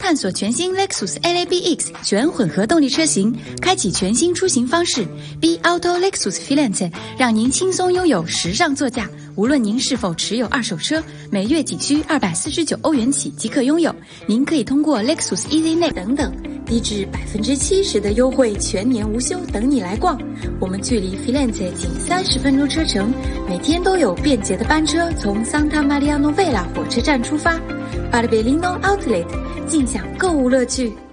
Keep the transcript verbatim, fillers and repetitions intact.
探索全新 Lexus L A B X 全混合动力车型，开启全新出行方式 B Auto Lexus Firenze， 让您轻松拥有时尚座驾。无论您是否持有二手车，每月仅需二百四十九欧元起即可拥有。您可以通过 Lexus EasyNet 等等，低至百分之七十的优惠，全年无休等你来逛。我们距离 Firenze 仅三十分钟车程，每天都有便捷的班车从 Santa Maria Novella 火车站出发。Barbellino Outlet， 尽享购物乐趣。